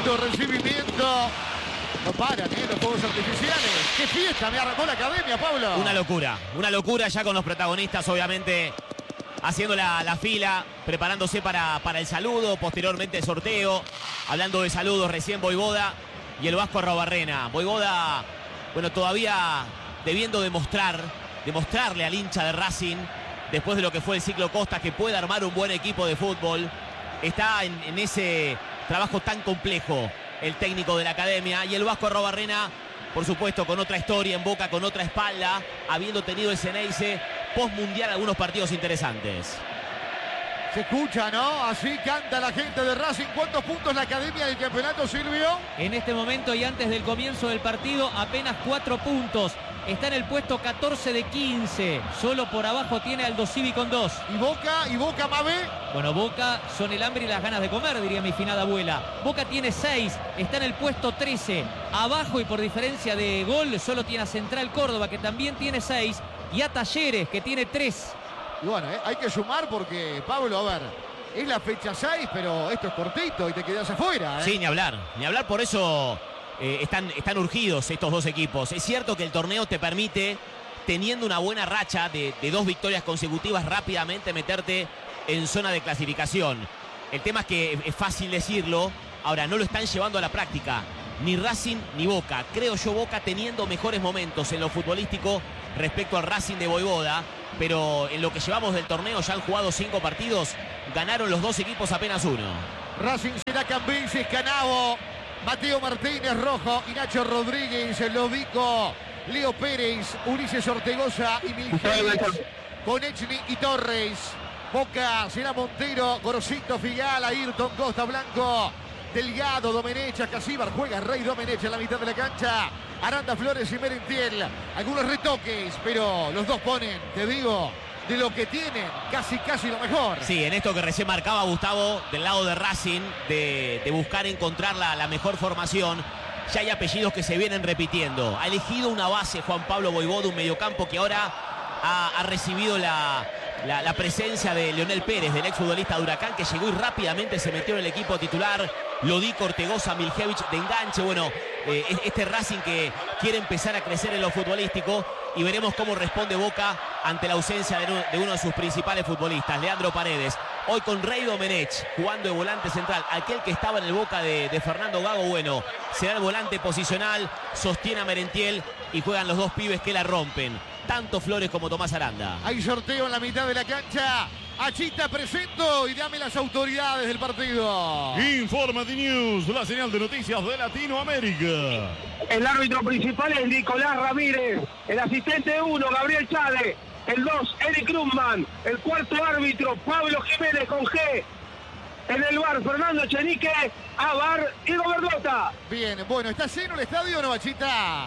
Tremendo recibimiento. No paran, los fuegos artificiales. ¡Qué fiesta! Me arrancó la academia, Pablo. Una locura ya con los protagonistas, obviamente, haciendo la fila, preparándose para el saludo, posteriormente el sorteo. Hablando de saludos, recién Voivoda y el Vasco Arrobarrena. Voivoda, bueno, todavía debiendo demostrarle al hincha de Racing, después de lo que fue el ciclo Costa, que puede armar un buen equipo de fútbol. Está en ese trabajo tan complejo el técnico de la academia. Y el Vasco Arrobarrena, por supuesto, con otra historia en Boca, con otra espalda, habiendo tenido el Ceneice post-mundial algunos partidos interesantes. Se escucha, ¿no? Así canta la gente de Racing. ¿Cuántos puntos la academia del campeonato, Silvio? En este momento y antes del comienzo del partido, apenas 4 puntos. Está en el puesto 14 de 15. Solo por abajo tiene Aldo Civi con 2. ¿Y Boca, Mabé? Bueno, Boca son el hambre y las ganas de comer, diría mi finada abuela. Boca tiene 6, está en el puesto 13. Abajo y por diferencia de gol solo tiene a Central Córdoba, que también tiene 6. Y a Talleres, que tiene 3. Y bueno, hay que sumar porque, Pablo, a ver, es la fecha 6, pero esto es cortito y te quedas afuera. Sí, ni hablar, por eso están urgidos estos dos equipos. Es cierto que el torneo te permite, teniendo una buena racha de 2 victorias consecutivas, rápidamente meterte en zona de clasificación. El tema es que es fácil decirlo, ahora no lo están llevando a la práctica, ni Racing ni Boca. Creo yo Boca teniendo mejores momentos en lo futbolístico respecto al Racing de Voivoda, pero en lo que llevamos del torneo ya han jugado 5 partidos, ganaron los 2 equipos apenas 1. Racing será Cambises, Canavo, Mateo Martínez, Rojo, Nacho Rodríguez, Lovico, Leo Pérez, Ulises Ortegoza y Milgenes, Konechny y Torres. Boca será Montero, Gorosito, Figal, Ayrton, Costa Blanco, Delgado, Domenech, Casíbar, juega Rey Domenech en la mitad de la cancha. Aranda, Flores y Merentiel. Algunos retoques, pero los dos ponen, te digo, de lo que tienen, casi lo mejor. Sí, en esto que recién marcaba Gustavo, del lado de Racing, de buscar encontrar la mejor formación. Ya hay apellidos que se vienen repitiendo. Ha elegido una base Juan Pablo Voivoda, un mediocampo que ahora ha recibido la presencia de Leonel Pérez, del exfutbolista de Huracán, que llegó y rápidamente se metió en el equipo titular. Lodico, Ortegoza, Miljevich de enganche. Bueno, este Racing que quiere empezar a crecer en lo futbolístico, y veremos cómo responde Boca ante la ausencia de uno de sus principales futbolistas, Leandro Paredes. Hoy con Rey Domenech jugando de volante central, aquel que estaba en el Boca de Fernando Gago. Bueno, será el volante posicional, sostiene a Merentiel y juegan los dos pibes que la rompen, tanto Flores como Tomás Aranda. Hay sorteo en la mitad de la cancha. Achita, presento y dame las autoridades del partido. Informa The News, la señal de noticias de Latinoamérica. El árbitro principal es Nicolás Ramírez. El asistente 1, Gabriel Chade. El 2, Eric Krumman. El cuarto árbitro, Pablo Jiménez con G. En el bar, Fernando Chenique. A bar, Diego Verdota. Bien, bueno, ¿está lleno el estadio o no, Achita?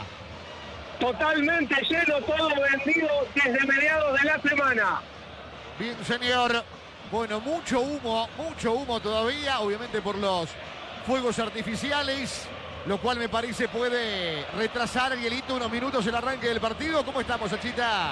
Totalmente lleno, todo vendido desde mediados de la semana. Bien, señor. Bueno, mucho humo todavía, obviamente por los fuegos artificiales, lo cual me parece puede retrasar, Miguelito, unos minutos el arranque del partido. ¿Cómo estamos, Achita?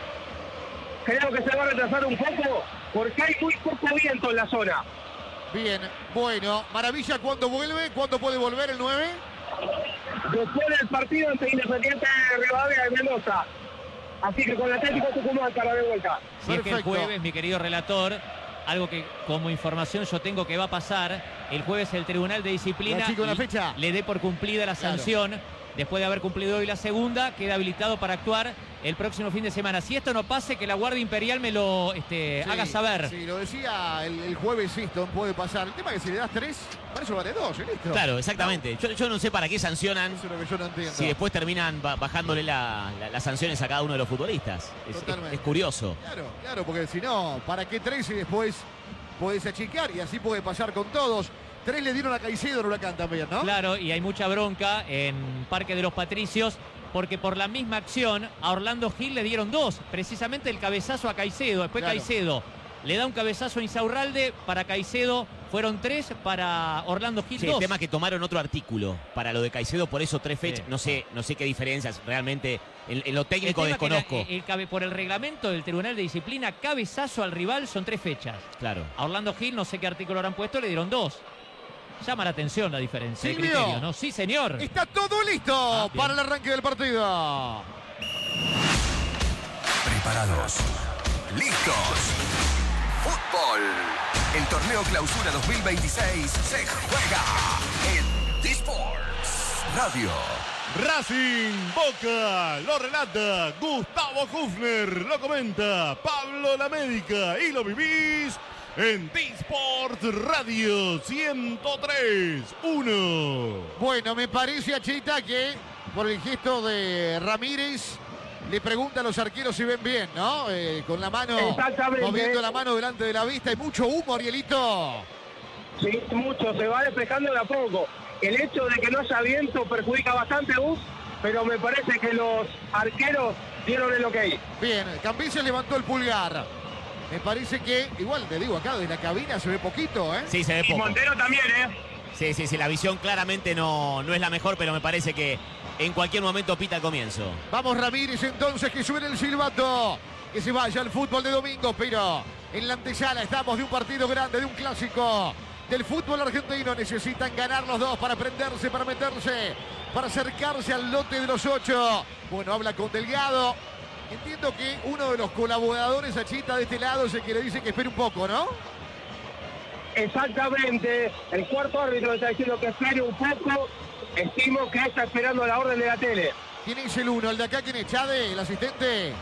Creo que se va a retrasar un poco porque hay muy poco viento en la zona. Bien, bueno, maravilla. ¿Cuándo vuelve? ¿Cuándo puede volver el 9? Después del partido ante Independiente Rivadavia de Mendoza. Así que con el Atlético Tucumán para de vuelta. Si es que el jueves, mi querido relator, algo que como información yo tengo que va a pasar, el jueves el Tribunal de Disciplina le dé por cumplida la sanción. Después de haber cumplido hoy la segunda, queda habilitado para actuar el próximo fin de semana. Si esto no pase, que la Guardia Imperial me lo haga saber. Sí, lo decía el jueves, esto puede pasar. El tema es que si le das 3, para eso vale 2, listo. Claro, exactamente. Yo no sé para qué sancionan. Eso es lo que yo no entiendo. Si después terminan bajándole las sanciones a cada uno de los futbolistas. Es curioso. Claro, porque si no, ¿para qué 3 y después podés achicar? Y así puede pasar con todos. 3 le dieron a Caicedo en Huracán también, ¿no? Claro, y hay mucha bronca en Parque de los Patricios, porque por la misma acción a Orlando Gil le dieron 2, precisamente el cabezazo a Caicedo. Después Caicedo le da un cabezazo a Insaurralde, para Caicedo fueron 3, para Orlando Gil 2. El tema que tomaron otro artículo para lo de Caicedo, por eso 3 fechas. No sé qué diferencias realmente en lo técnico desconozco. Por el reglamento del Tribunal de Disciplina, cabezazo al rival son 3 fechas. Claro. A Orlando Gil, no sé qué artículo habrán puesto, le dieron 2. Llama la atención la diferencia de Silvio, criterio, ¿no? Sí, señor. Está todo listo para el arranque del partido. Preparados. Listos. Fútbol. El torneo Clausura 2026 se juega en D-Sports Radio. Racing Boca, lo relata Gustavo Hufner, lo comenta Pablo Lamédica y lo vivís en D-Sports Radio 103.1. Bueno, me parece, Achita, que por el gesto de Ramírez le pregunta a los arqueros si ven bien, ¿no? Con la mano, moviendo la mano delante de la vista. Hay mucho humo, Arielito. Sí, mucho, se va despejando de a poco. El hecho de que no haya viento perjudica bastante, pero me parece que los arqueros dieron el ok. Bien, Cambises levantó el pulgar. Me parece que, igual te digo, acá desde la cabina se ve poquito, ¿eh? Sí, se ve poco. Y Montero también, ¿eh? Sí, la visión claramente no es la mejor, pero me parece que en cualquier momento pita el comienzo. Vamos, Ramírez, entonces, que suene el silbato. Que se vaya al fútbol de domingo, pero en la antesala estamos de un partido grande, de un clásico del fútbol argentino. Necesitan ganar los dos para prenderse, para meterse, para acercarse al lote de los 8. Bueno, habla con Delgado. Entiendo que uno de los colaboradores, Achita, de este lado es el que le dice que espere un poco, ¿no? Exactamente. El cuarto árbitro está diciendo que espere un poco. Estimo que está esperando la orden de la tele. ¿Quién es el uno? ¿El de acá? ¿Quién es? ¿Chade, el asistente?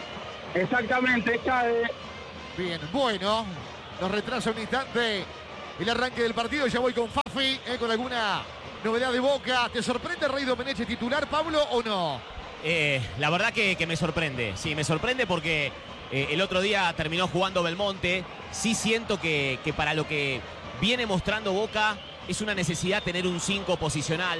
Exactamente, Chade. Bien, bueno. Nos retrasa un instante el arranque del partido. Ya voy con Fafi, con alguna novedad de Boca. ¿Te sorprende Rey Domenech titular, Pablo, o no? La verdad que me sorprende. Sí, me sorprende porque el otro día terminó jugando Belmonte. Sí siento que para lo que viene mostrando Boca es una necesidad tener un 5 posicional,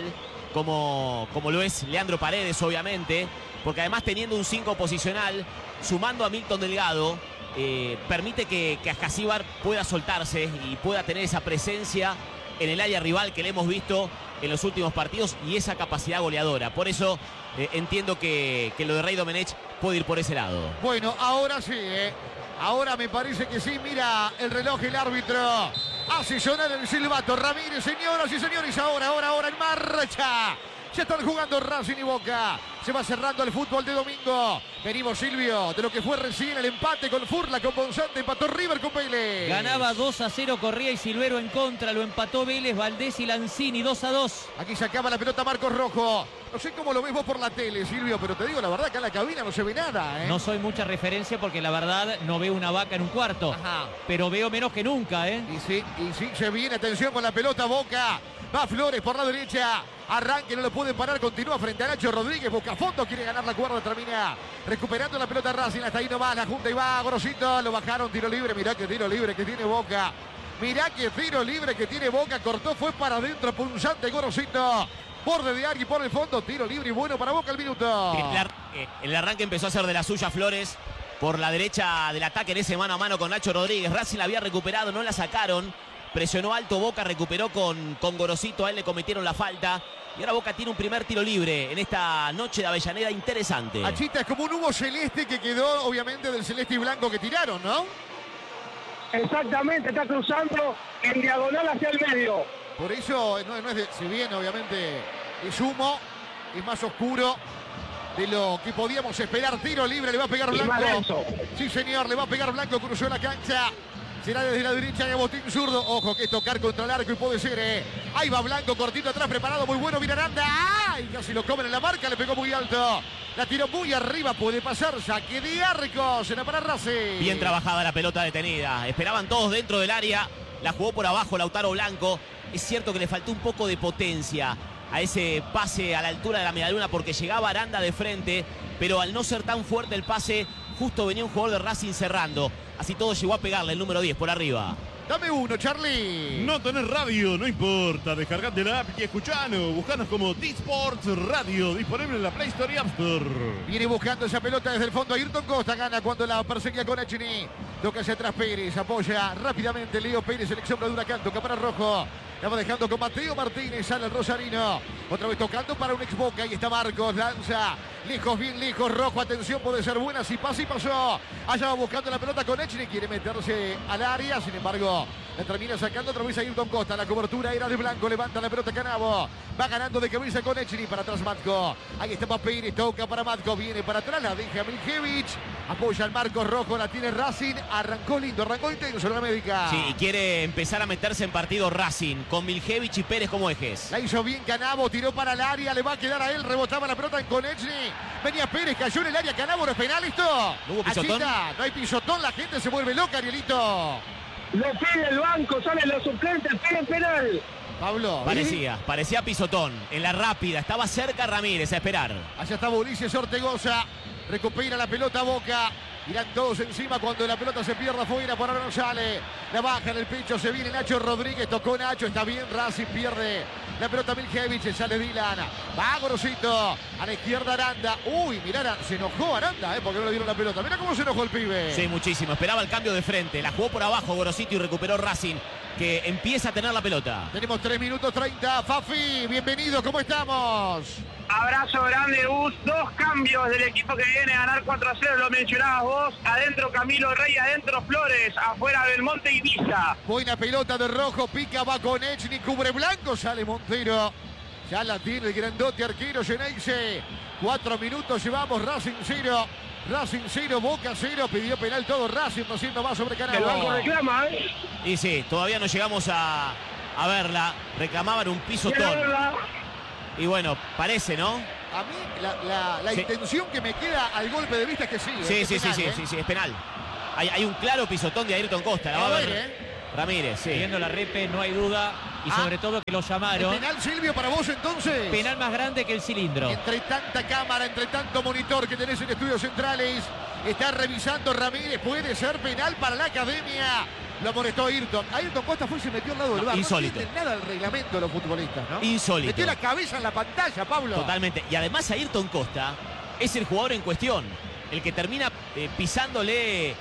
como lo es Leandro Paredes, obviamente. Porque además teniendo un 5 posicional, sumando a Milton Delgado, permite que Ascasíbar pueda soltarse y pueda tener esa presencia en el área rival que le hemos visto en los últimos partidos y esa capacidad goleadora. Por eso entiendo que lo de Rey Domenech puede ir por ese lado. Bueno, ahora sí, ahora me parece que sí. Mira el reloj, el árbitro hace sonar el silbato. Ramírez, señoras y señores, ahora en marcha. Ya están jugando Racing y Boca. Se va cerrando el fútbol de domingo. Venimos, Silvio, de lo que fue recién el empate con Furla, con Bonzante. Empató River con Vélez. Ganaba 2-0 Correa y Silvero en contra. Lo empató Vélez, Valdés y Lanzini, 2-2. Aquí sacaba la pelota Marcos Rojo. No sé cómo lo ves vos por la tele, Silvio, pero te digo la verdad, acá en la cabina no se ve nada, ¿eh? No soy mucha referencia porque la verdad no veo una vaca en un cuarto. Ajá. Pero veo menos que nunca, ¿eh? Y sí, se viene. Atención con la pelota Boca. Va Flores por la derecha. Arranque, no lo pueden parar. Continúa frente a Nacho Rodríguez. Boca a fondo, quiere ganar la cuerda. Termina recuperando la pelota Racing. Hasta ahí nomás la junta y va Gorosito. Lo bajaron, tiro libre. Mirá que tiro libre que tiene Boca. Mirá que tiro libre que tiene Boca. Cortó, fue para adentro. Punzante Gorosito. Borde de Argui por el fondo. Tiro libre y bueno para Boca el minuto. El arranque empezó a ser de la suya Flores por la derecha del ataque en ese mano a mano con Nacho Rodríguez. Racing la había recuperado, no la sacaron. Presionó alto Boca, recuperó con Gorosito. A él le cometieron la falta. Y ahora Boca tiene un primer tiro libre en esta noche de Avellaneda interesante. Achita, es como un humo celeste que quedó, obviamente, del celeste y blanco que tiraron, ¿no? Exactamente, está cruzando en diagonal hacia el medio. Por eso, no es de, si bien, obviamente, es humo, es más oscuro de lo que podíamos esperar. Tiro libre, le va a pegar Blanco. Sí, señor, le va a pegar Blanco, cruzó la cancha. Será desde la derecha de Botín zurdo. Ojo que es tocar contra el arco y puede ser, Ahí va Blanco, cortito atrás, preparado, muy bueno, Miraranda. ¡Ay! Casi lo comen en la marca, le pegó muy alto. La tiró muy arriba, puede pasar, saque de arco. Será para Racing. Bien trabajada la pelota detenida. Esperaban todos dentro del área. La jugó por abajo Lautaro Blanco. Es cierto que le faltó un poco de potencia a ese pase a la altura de la medialuna porque llegaba Aranda de frente, pero al no ser tan fuerte el pase, justo venía un jugador de Racing cerrando. Así todo llegó a pegarle el número 10 por arriba. Dame uno, Charlie. No tenés radio, no importa. Descargate la app y escuchanos. Buscanos como D-Sports Radio, disponible en la Play Store y App Store. Viene buscando esa pelota desde el fondo. Ayrton Costa gana cuando la perseguía con Echini. Toca hacia atrás Pérez, apoya rápidamente Leo Pérez, selección de Huracán. Toca para Rojo. La va dejando con Mateo Martínez, sale el rosarino. Otra vez tocando para un ex Boca. Ahí está Marcos, lanza. Lejos, bien lejos, Rojo. Atención, puede ser buena. Si pasa y pasó. Allá va buscando la pelota con Echny. Quiere meterse al área. Sin embargo, la termina sacando otra vez a Ayrton Costa. La cobertura era de Blanco. Levanta la pelota Canavo. Va ganando de cabeza con Echny. Para atrás Matko. Ahí está Pérez. Toca para Matko. Viene para atrás. La deja Miljevic. Apoya al Marcos Rojo. La tiene Racing. Arrancó lindo. Arrancó intenso la médica. Sí, y quiere empezar a meterse en partido Racing. Con Miljevic y Pérez como ejes. La hizo bien Canavo. Tiró para el área. Le va a quedar a él. Rebotaba la pelota con Echny. Venía Pérez. Cayó en el área. Canavo. ¿No es penal esto? ¿No hubo pisotón? Achita, no hay pisotón. La gente se vuelve loca, Arielito. Lo pide el banco, salen los suplentes, piden penal. Pablo. Parecía pisotón. En la rápida, estaba cerca Ramírez a esperar. Allá estaba Ulises Ortegoza. Recupera la pelota Boca. Irán todos encima cuando la pelota se pierda afuera. Por ahora no sale. La baja en el pecho. Se viene Nacho Rodríguez. Tocó Nacho. Está bien. Racing pierde la pelota Miljevic. Sale Dylan. Va Gorosito. A la izquierda Aranda. Uy, mirá, se enojó Aranda, porque no le dieron la pelota. Mira cómo se enojó el pibe. Sí, muchísimo. Esperaba el cambio de frente. La jugó por abajo Gorosito y recuperó Racing, que empieza a tener la pelota. Tenemos 3 minutos 30. Fafi, bienvenido. ¿Cómo estamos? Abrazo grande, Gus. 2 cambios del equipo que viene a ganar 4-0, lo mencionabas vos. Adentro Camilo Rey, adentro Flores, afuera Belmonte y Villa. Buena pelota de Rojo, pica, va con Echny, cubre Blanco, sale Montero. Ya la tiene el grandote arquero Geneise. 4 minutos llevamos, Racing 0. Racing 0, Boca 0, pidió penal todo Racing, haciendo más sobre Canavo. El banco reclama, Y sí, todavía no llegamos a verla. Reclamaban un pisotón. Y bueno, parece, ¿no? A mí la intención que me queda al golpe de vista es que sí. Sí, es penal. Hay un claro pisotón de Ayrton Costa. La va a ver Ramírez, sí. Viendo la repe, no hay duda. Y sobre todo que lo llamaron. ¿Penal, Silvio, para vos entonces? Penal más grande que el cilindro. Entre tanta cámara, entre tanto monitor que tenés en Estudios Centrales, está revisando Ramírez. Puede ser penal para la Academia. Lo amonestó Ayrton. Ayrton Costa fue y se metió al lado del bar. Insólito. No entienden nada del reglamento de los futbolistas, ¿no? Insólito. Metió la cabeza en la pantalla, Pablo. Totalmente. Y además Ayrton Costa es el jugador en cuestión. El que termina pisándole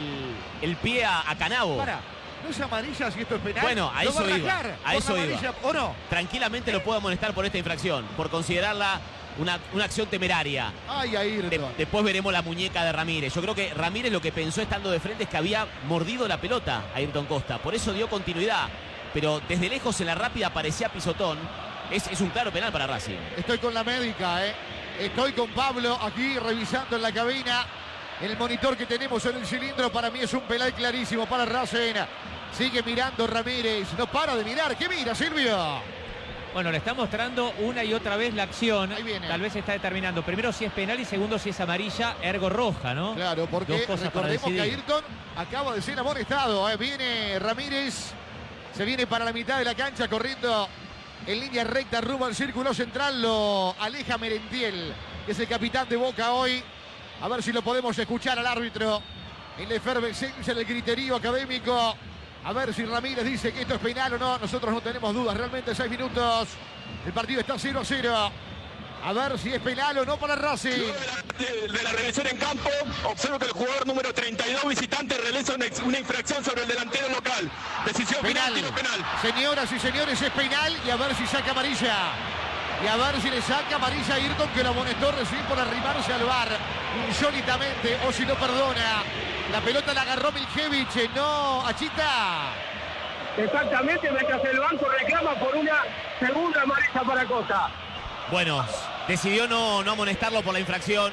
el pie a Canavo. Para. ¿No es amarilla si esto es penal? Bueno, a eso iba. A eso iba. ¿O no? Tranquilamente lo puedo amonestar por esta infracción. Por considerarla una acción temeraria. Ay, Ayrton. Después veremos la muñeca de Ramírez. Yo creo que Ramírez lo que pensó estando de frente es que había mordido la pelota a Ayrton Costa. Por eso dio continuidad. Pero desde lejos en la rápida parecía pisotón. Es un claro penal para Racing. Estoy con la médica, Estoy con Pablo aquí revisando en la cabina. El monitor que tenemos en el cilindro para mí es un penal clarísimo para Racing. Sigue mirando Ramírez. No para de mirar. ¿Qué mira, Silvio? Bueno, le está mostrando una y otra vez la acción. Ahí viene. Tal vez está determinando primero si es penal y segundo si es amarilla, ergo roja, ¿no? Claro, porque recordemos que Ayrton acaba de ser amonestado. Viene Ramírez, se viene para la mitad de la cancha corriendo en línea recta rumbo al círculo central. Lo aleja Merentiel, que es el capitán de Boca hoy. A ver si lo podemos escuchar al árbitro en la efervescencia del criterio académico. A ver si Ramírez dice que esto es penal o no. Nosotros no tenemos dudas. Realmente 6 minutos. El partido está 0-0. A ver si es penal o no para Racing. De la revisión en campo, observo que el jugador número 32 visitante realiza una infracción sobre el delantero local. Decisión penal. Final, tiro penal. Señoras y señores, es penal. Y a ver si saca amarilla. Y a ver si le saca amarilla a Ayrton, que lo amonestó recién por arrimarse al VAR. Insólitamente, o si lo perdona. La pelota la agarró Miljevic, no, Achita. Exactamente, mientras el banco reclama por una segunda amarilla para Costa. Bueno, decidió no amonestarlo por la infracción.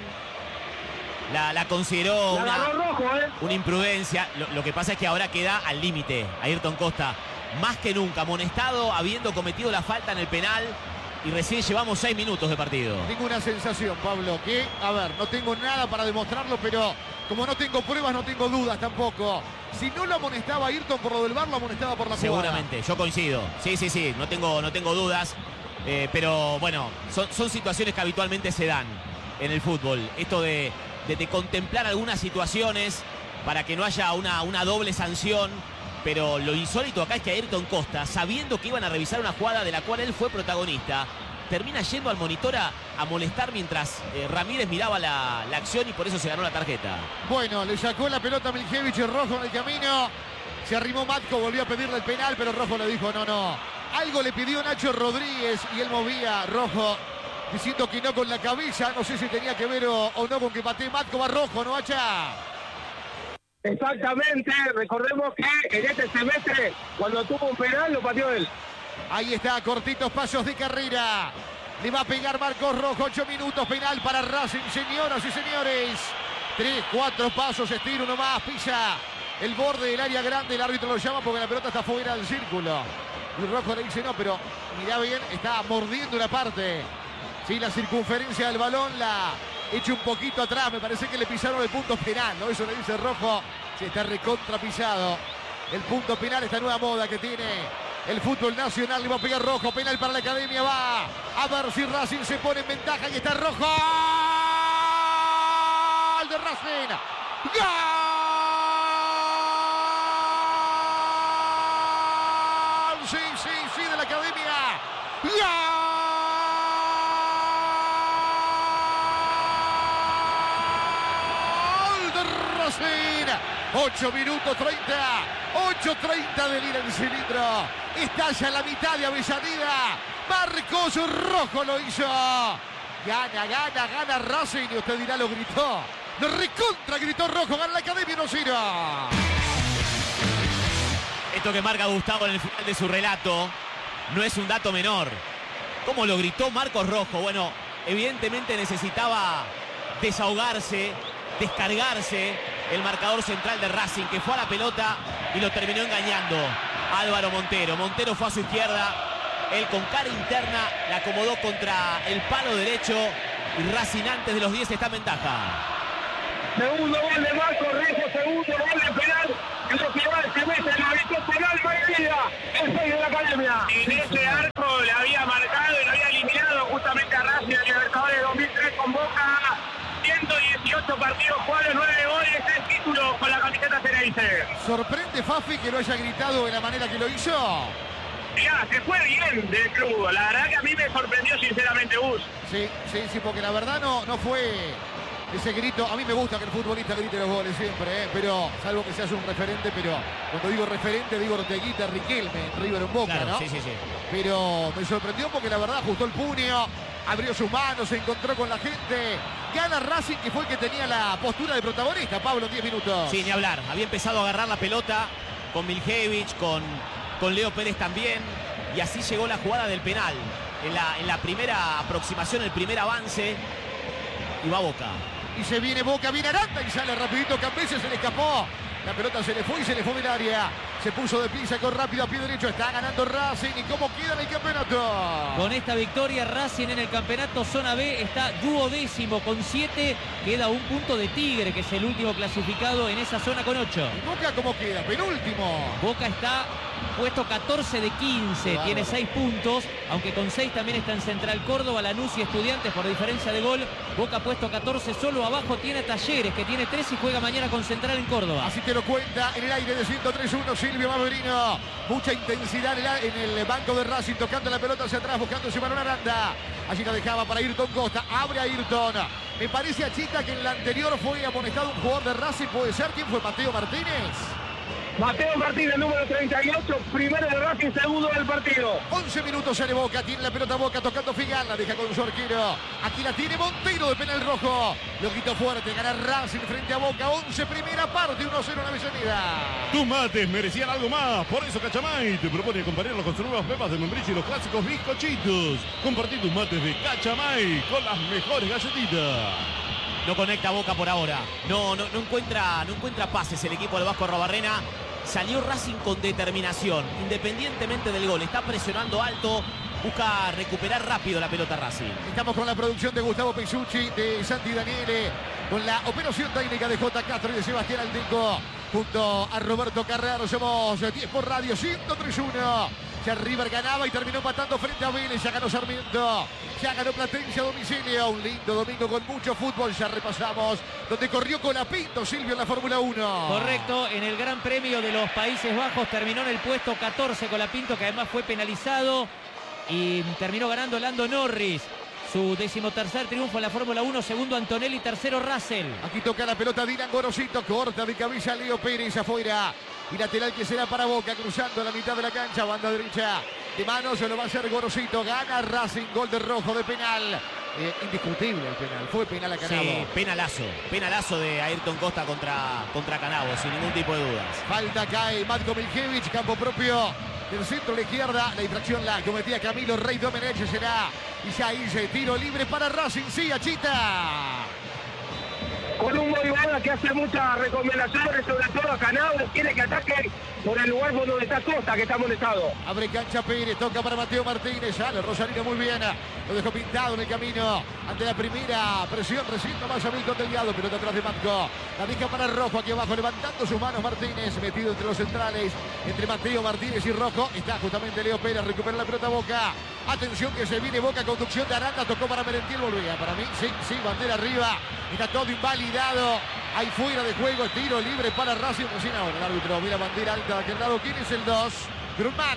La consideró una imprudencia. Lo que pasa es que ahora queda al límite Ayrton Costa. Más que nunca, amonestado, habiendo cometido la falta en el penal. Y recién llevamos 6 minutos de partido. Tengo una sensación, Pablo, que, a ver, no tengo nada para demostrarlo, pero como no tengo pruebas, no tengo dudas tampoco. Si no lo amonestaba Ayrton por lo del VAR, lo amonestaba por la jugada. Seguramente, yo coincido. Sí, no tengo dudas. Pero bueno, son situaciones que habitualmente se dan en el fútbol. Esto de contemplar algunas situaciones para que no haya una doble sanción. Pero lo insólito acá es que Ayrton Costa, sabiendo que iban a revisar una jugada de la cual él fue protagonista, termina yendo al monitor a molestar mientras Ramírez miraba la acción y por eso se ganó la tarjeta. Bueno, le sacó la pelota a Miljevic, Rojo en el camino. Se arrimó Matko, volvió a pedirle el penal, pero Rojo le dijo, no, Algo le pidió Nacho Rodríguez y él movía Rojo, diciendo que no con la cabeza. No sé si tenía que ver o no con que patee Matco a Rojo, ¿no, Hacha? Exactamente, recordemos que en este semestre, cuando tuvo un penal, lo pateó él. Ahí está, cortitos pasos de carrera. Le va a pegar Marcos Rojo, 8 minutos, penal para Racing, señoras y señores. 3, 4 pasos, estira uno más, pisa el borde del área grande, el árbitro lo llama porque la pelota está fuera del círculo. Y Rojo le dice no, pero mirá bien, está mordiendo una parte. Sí, la circunferencia del balón la echa un poquito atrás, me parece que le pisaron el punto penal, ¿no? Eso le dice Rojo, sí, está recontrapisado. El punto penal, esta nueva moda que tiene el fútbol nacional. Le va a pegar Rojo, penal para la Academia, va a ver si Racing se pone en ventaja y está Rojo. ¡Gol de Racing! ¡Gol! Sí, de la Academia. ¡Gol de Racing! 8 minutos 30. 8:30 del ir en cilindro. Estalla la mitad de Avellaneda. Marcos Rojo lo hizo. Gana Racing. Y usted dirá, lo gritó. Lo recontra gritó Rojo. Gana la Academia 1-0. Esto que marca Gustavo en el final de su relato no es un dato menor. ¿Cómo lo gritó Marcos Rojo? Bueno, evidentemente necesitaba desahogarse, descargarse el marcador central de Racing, que fue a la pelota y lo terminó engañando Álvaro Montero. Montero fue a su izquierda, él con cara interna la acomodó contra el palo derecho y Racing antes de los 10 está en ventaja. Segundo gol de Marcos Rojo, segundo gol de penal. En lo que va este mes, el habitual penal, María, el 6 de la Academia. En ese arco le había marcado y lo había eliminado justamente a Racing en Libertadores 2003 con Boca. 118 partidos, jugados, 9 goles, 3 títulos con la camiseta Ceneice. ¿Sorprende, Fafi, que lo haya gritado de la manera que lo hizo? Mirá, se fue bien del club. La verdad que a mí me sorprendió sinceramente, Gus. Sí, porque la verdad no fue ese grito. A mí me gusta que el futbolista grite los goles siempre, pero salvo que seas un referente, pero cuando digo referente digo Orteguita, Riquelme, River en Boca, claro, ¿no? Sí. Pero me sorprendió porque la verdad ajustó el puño, abrió sus manos, se encontró con la gente. Gana Racing, que fue el que tenía la postura de protagonista, Pablo, en 10 minutos. Sí, ni hablar. Había empezado a agarrar la pelota con Miljevich, con Leo Pérez también. Y así llegó la jugada del penal. En la primera aproximación, el primer avance. Y va Boca. Y se viene Boca, viene Aranda y sale rapidito Campese, se le escapó. La pelota se le fue y se le fue del área. Se puso de pie, sacó rápido a pie derecho. Está ganando Racing. ¿Y cómo queda en el campeonato? Con esta victoria, Racing en el campeonato zona B está 12º con 7. Queda un punto de Tigre, que es el último clasificado en esa zona con 8. ¿Y Boca cómo queda? Penúltimo. Boca está puesto 14 de 15. Claro. Tiene 6 puntos. Aunque con 6 también está en Central Córdoba, Lanús y Estudiantes por diferencia de gol. Boca puesto 14. Solo abajo tiene Talleres, que tiene 3 y juega mañana con Central en Córdoba. Así te lo cuenta en el aire de 103.1 Silvio Maverino. Mucha intensidad en el banco de Racing, tocando la pelota hacia atrás, buscando su balón Aranda. Allí la dejaba para Ayrton Costa. Abre a Ayrton. Me parece a Chita que en la anterior fue amonestado un jugador de Racing. ¿Puede ser? ¿Quién fue? ¿Mateo Martínez? Mateo Martínez, número 38, primero de Racing, segundo del partido. 11 minutos sale Boca, tiene la pelota Boca, tocando Figal, la deja con su arquero. Aquí la tiene Montero de penal rojo. Lo quitó fuerte, gana Racing frente a Boca. 11, primera parte, 1-0 en Avellaneda. Tus mates merecían algo más, por eso Cachamay te propone acompañarlos con sus nuevas pepas de membrillo y los clásicos bizcochitos. Compartí tus mates de Cachamay con las mejores galletitas. No conecta Boca por ahora. No encuentra pases el equipo del Vasco Arrobarrena. Salió Racing con determinación, independientemente del gol. Está presionando alto, busca recuperar rápido la pelota Racing. Estamos con la producción de Gustavo Pesucci, de Santi Daniele, con la operación técnica de J. Castro y de Sebastián Aldeco, junto a Roberto Carrero. Somos 10 por radio, 103.1. Ya River ganaba y terminó empatando frente a Vélez. Ya ganó Sarmiento, ya ganó Platense a domicilio. Un lindo domingo con mucho fútbol. Ya repasamos donde corrió Colapinto, Silvio, en la Fórmula 1. Correcto, en el Gran Premio de los Países Bajos terminó en el puesto 14 Colapinto, que además fue penalizado, y terminó ganando Lando Norris. Su 13º triunfo en la Fórmula 1, segundo Antonelli, tercero Russell. Aquí toca la pelota Dylan Gorosito, corta de cabeza Leo Pérez afuera. Y lateral que será para Boca, cruzando la mitad de la cancha, banda derecha. de manos, se lo va a hacer Gorosito. Gana Racing, gol de Rojo de penal. Indiscutible el penal, fue penal a Canavo. Sí, penalazo de Ayrton Costa contra Canavo, sin ningún tipo de dudas. Falta, cae Matko Miljevic, campo propio del centro a la izquierda. La infracción la cometía Camilo Rey Domenech, será y ya hice tiro libre para Racing. Sí, Achita. Con un Voivoda que hace muchas recomendaciones, sobre todo a Canavo, quiere que ataque por el lugar donde está Costa, que está amonestado. Abre cancha Pérez, toca para Mateo Martínez, ya el Rosarino muy bien, lo dejó pintado en el camino ante la primera presión, recién más a Milton Delgado, pelota atrás de Matco, la deja para Rojo, aquí abajo levantando sus manos Martínez, metido entre los centrales, entre Mateo Martínez y Rojo, está justamente Leo Pérez, recupera la pelota Boca, atención que se viene Boca, conducción de Aranda, tocó para Merentiel, volvía para mí, sí, bandera arriba, está todo invalidado, ahí fuera de juego, tiro libre para Racing, recién ahora el árbitro, mira bandera alta de aquel lado, ¿quién es el 2? Grumman.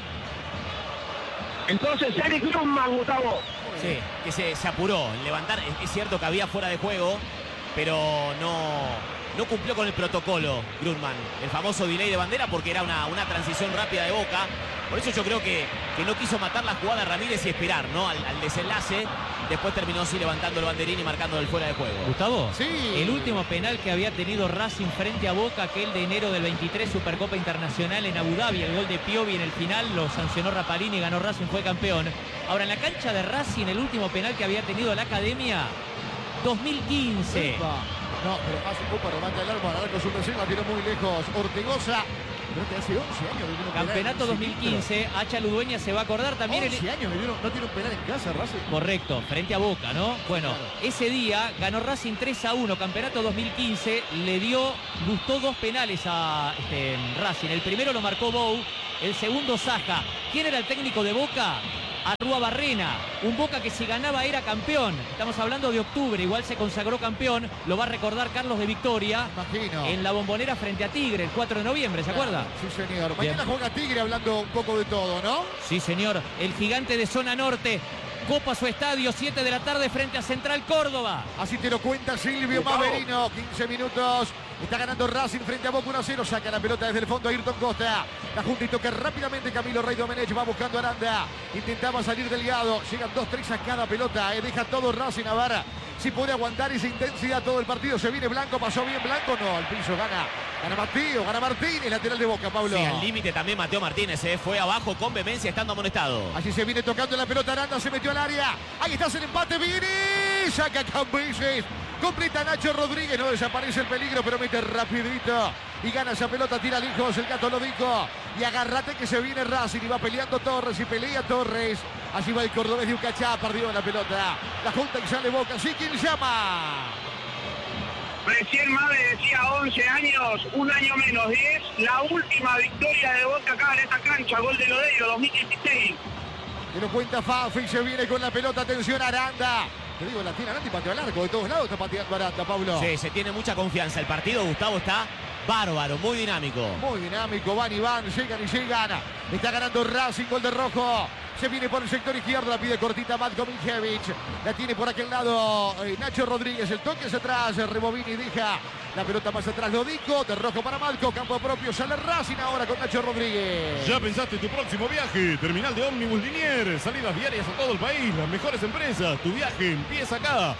Entonces Eric Grumman, Gustavo. Sí, que se apuró en levantar, es cierto que había fuera de juego, pero no cumplió con el protocolo Grumman, el famoso delay de bandera, porque era una transición rápida de Boca. Por eso yo creo que no quiso matar la jugada Ramírez y esperar, ¿no? Al desenlace. Después terminó sí levantando el banderín y marcando el fuera de juego. Gustavo, sí. El último penal que había tenido Racing frente a Boca, aquel de enero del 23, Supercopa Internacional en Abu Dhabi, el gol de Piovi en el final, lo sancionó Rapalini, ganó Racing, fue campeón. Ahora, en la cancha de Racing, el último penal que había tenido la Academia, 2015. Epa. No, pero hace poco remata el arco su recién, la tiró muy lejos. Ortegoza. Creo que hace 11 años. Campeonato 2015, Hacha Ludueña se va a acordar también. 11 años no tiene un penal en casa, Racing. Correcto, frente a Boca, ¿no? Bueno, claro. Ese día ganó Racing 3-1, campeonato 2015, gustó 2 penales a Racing. El primero lo marcó Bou, el segundo Saja. ¿Quién era el técnico de Boca? Arrua Barrena, un Boca que si ganaba era campeón. Estamos hablando de octubre, igual se consagró campeón, lo va a recordar Carlos de Victoria. Imagino. En la Bombonera frente a Tigre, el 4 de noviembre, ¿se acuerda? Sí, señor. Bien. Mañana juega Tigre, hablando un poco de todo, ¿no? Sí, señor. El gigante de zona norte copa su estadio, 7 de la tarde frente a Central Córdoba. Así te lo cuenta Silvio Maverino. 15 minutos. Está ganando Racing frente a Boca 1-0. Saca la pelota desde el fondo a Ayrton Costa. La junta y toca rápidamente Camilo Rey Domenech. Va buscando a Aranda. Intentaba salir Delgado. Llegan 2-3 a cada pelota. Deja todo Racing a ver si puede aguantar esa intensidad todo el partido. Se viene Blanco. Pasó bien Blanco. No, al piso gana. Gana Mateo, gana Martínez, lateral de Boca, Pablo. Sí, al límite también Mateo Martínez, fue abajo con vehemencia estando amonestado. Así se viene tocando la pelota, Aranda se metió al área. Ahí está el empate, viene. Saca Cambises. Completa Nacho Rodríguez, no desaparece el peligro, pero mete rapidito. Y gana esa pelota, tira lejos, el gato lo dijo. Y agárrate que se viene Racing y va peleando Torres y pelea Torres. Allí va el cordobés de Ucachá, perdió la pelota. La junta y sale Boca, ¿sí? ¿Quién llama? Recién Mave decía 11 años, un año menos 10, la última victoria de Boca acá en esta cancha, gol de Lodeiro, 2016. Que lo cuenta Fafi, se viene con la pelota, atención Aranda. Te digo, la tiene Aranda y pateó al arco, de todos lados está pateando Aranda, Pablo. Sí, se tiene mucha confianza. El partido, Gustavo, está bárbaro, muy dinámico. Muy dinámico, van y van, llegan y llegan. Está ganando Racing, gol de Rojo. Se viene por el sector izquierdo, la pide cortita Matko Miljevic. La tiene por aquel lado Nacho Rodríguez. El toque hacia atrás, rebobina y deja la pelota más atrás. Lo dijo, de Rojo para Matko, campo propio. Sale Racing ahora con Nacho Rodríguez. ¿Ya pensaste tu próximo viaje? Terminal de ómnibus Liniers. Salidas diarias a todo el país. Las mejores empresas. Tu viaje empieza acá.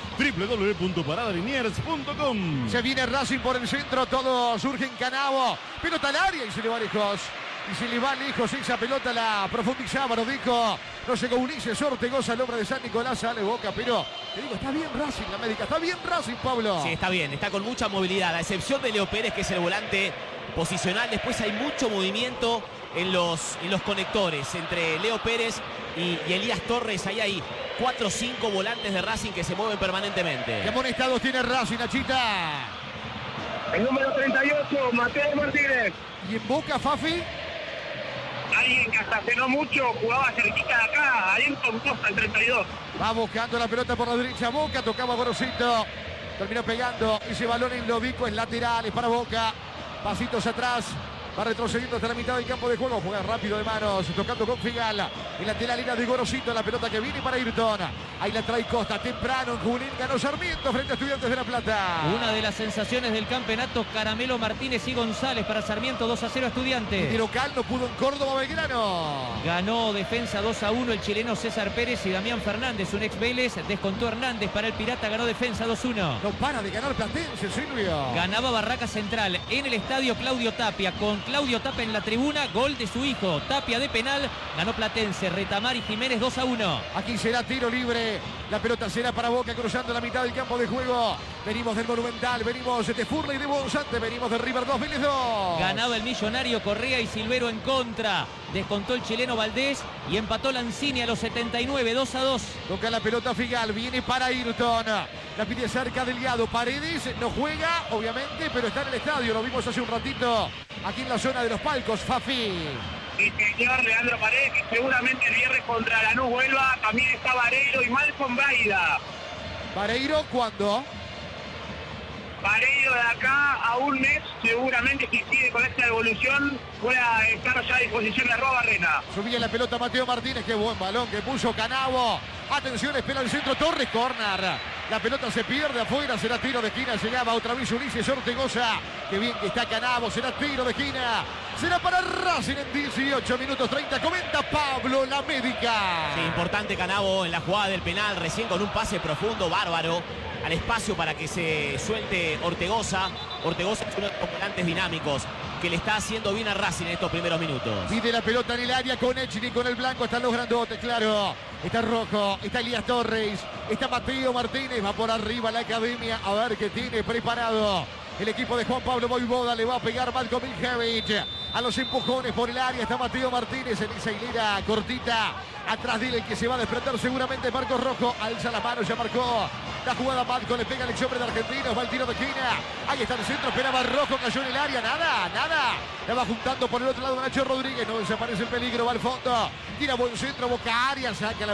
www.paradaliniers.com. Se viene Racing por el centro. Todo surge en Canavo. Pelota al área y se le va lejos. Y se le va lejos esa pelota, la profundizaba, lo dijo. No llegó Ulises Ortegoza, el hombre de San Nicolás, sale Boca, pero te digo, está bien Racing, la médica, está bien Racing, Pablo. Sí, está bien, está con mucha movilidad, a excepción de Leo Pérez, que es el volante posicional. Después hay mucho movimiento en los conectores entre Leo Pérez y Elías Torres. Ahí hay 4 o 5 volantes de Racing que se mueven permanentemente. ¿Qué amonestados tiene Racing, Nachita? El número 38, Mateo Martínez. ¿Y en Boca, Fafi? Alguien que hasta hace no mucho jugaba cerquita de acá, Ayrton Costa, el 32. Va buscando la pelota por la derecha Boca, tocaba Gorosito. Terminó pegando ese balón en Lovico, es lateral, es para Boca. Pasitos atrás, va retrocediendo hasta la mitad del campo de juego. Juega rápido de manos, tocando con Figal. En la telalina de Gorosito, la pelota que viene para Ayrton. Ahí la trae Costa, temprano en Junín, ganó Sarmiento frente a Estudiantes de La Plata. Una de las sensaciones del campeonato, Caramelo Martínez y González para Sarmiento, 2-0 Estudiantes. De local no pudo en Córdoba Belgrano. Ganó Defensa 2-1 el chileno César Pérez y Damián Fernández, un ex Vélez. Descontó Hernández para el Pirata, ganó Defensa 2-1. No para de ganar Platense, Silvio. Ganaba Barraca Central en el estadio Claudio Tapia, con Claudio Tapia en la tribuna, gol de su hijo. Tapia de penal, ganó Platense. Retamar y Jiménez 2-1. Aquí será tiro libre. La pelota será para Boca, cruzando la mitad del campo de juego. Venimos del Monumental, venimos de Furley de Monzante, venimos de River 2, Vélez 2. Ganaba el Millonario, Correa y Silvero en contra. Descontó el chileno Valdés y empató Lanzini a los 79, 2-2. Toca la pelota Figal, viene para Ayrton. La pide cerca Delgado, Paredes no juega, obviamente, pero está en el estadio. Lo vimos hace un ratito aquí en la zona de los palcos, Fafi. Y señor Leandro Paredes, que seguramente el viernes contra Lanús vuelva. También está Vareiro y Malcom Braida. ¿Vareiro cuándo? Vareiro de acá a un mes, seguramente que sigue con esta evolución, pueda estar ya a disposición de Roa Barrena. Subía la pelota Mateo Martínez, qué buen balón que puso Canavo. Atención, espera el centro, Torres, corner. La pelota se pierde afuera, será tiro de esquina, llegaba otra vez Ulises Ortegoza. Qué bien que está Canavo, será tiro de esquina. Será para Racing en 18 minutos 30, comenta Pablo La Médica. Sí, importante Canavo en la jugada del penal, recién con un pase profundo, bárbaro, al espacio para que se suelte Ortegoza. Ortegoza es uno de los volantes dinámicos que le está haciendo bien a Racing en estos primeros minutos. Pide la pelota en el área con Echini, con el blanco, están los grandotes, claro. Está Rojo, está Elías Torres, está Mateo Martínez, va por arriba la academia, a ver qué tiene preparado. El equipo de Juan Pablo Voivoda, le va a pegar Malcom Miljevic. A los empujones por el área está Mateo Martínez en esa hilera cortita. Atrás de él el que se va a desprender seguramente Marcos Rojo. Alza la mano, ya marcó. La jugada Malcom, le pega el ex hombre de Argentinos. Va el tiro de esquina. Ahí está el centro, esperaba Rojo, cayó en el área. Nada. La va juntando por el otro lado Nacho Rodríguez. No desaparece el peligro, va al fondo. Tira buen centro, Boca área, saca la